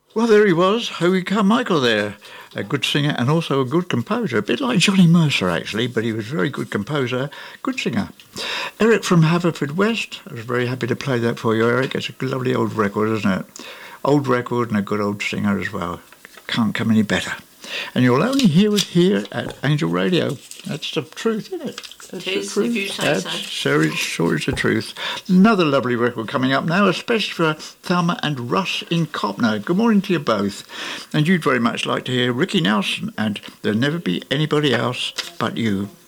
Well, there he was, Howie Carmichael there, a good singer and also a good composer, a bit like Johnny Mercer actually, but he was a very good composer, good singer. Eric from Haverfordwest, I was very happy to play that for you, Eric. It's a lovely old record, isn't it? Old record and a good old singer as well. Can't come any better. And you'll only hear it here at Angel Radio. That's the truth, isn't it? That's it is, if you say so. Sure is the truth. Another lovely record coming up now, especially for Thelma and Russ in Copner. Good morning to you both. And you'd very much like to hear Ricky Nelson and There'll Never Be Anybody Else But You.